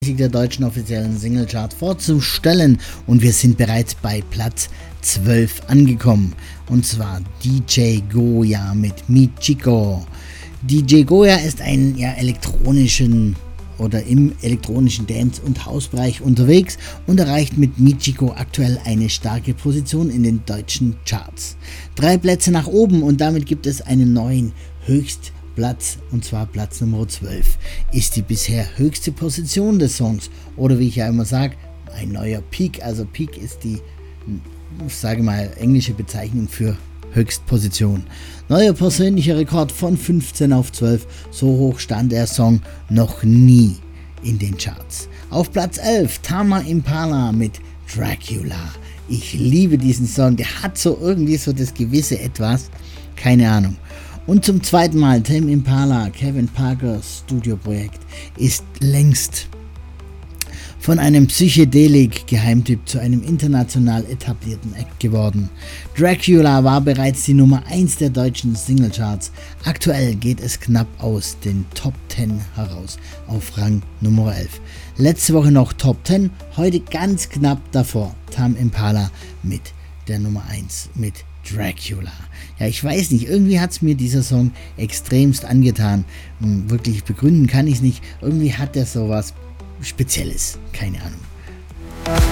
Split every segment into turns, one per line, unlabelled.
der deutschen offiziellen Singlecharts vorzustellen und wir sind bereits bei Platz 12 angekommen und zwar DJ Goya mit Michiko. DJ Goya ist im elektronischen Dance- und Hausbereich unterwegs und erreicht mit Michiko aktuell eine starke Position in den deutschen Charts. 3 Plätze nach oben und damit gibt es einen neuen Höchstplatz, und zwar Platz Nummer 12 ist die bisher höchste Position des Songs oder wie ich ja immer sage, ein neuer Peak. Also Peak ist die, ich sage mal, englische Bezeichnung für Höchstposition. Neuer persönlicher Rekord von 15 auf 12, so hoch stand der Song noch nie in den Charts. Auf Platz 11 Tame Impala mit Dracula. Ich liebe diesen Song, der hat so irgendwie so das gewisse Etwas, keine Ahnung. Und zum zweiten Mal Tame Impala, Kevin Parkers Studioprojekt, ist längst von einem Psychedelik-Geheimtipp zu einem international etablierten Act geworden. Dracula war bereits die Nummer 1 der deutschen Singlecharts. Aktuell geht es knapp aus den Top 10 heraus auf Rang Nummer 11. Letzte Woche noch Top 10, heute ganz knapp davor Tame Impala mit der Nummer 1 mit Dracula. Ja, ich weiß nicht, irgendwie hat es mir dieser Song extremst angetan. Wirklich begründen kann ich es nicht. Irgendwie hat der sowas Spezielles, keine Ahnung.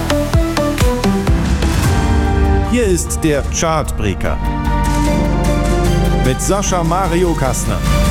Hier ist der Chartbreaker mit Sascha Mario Kastner.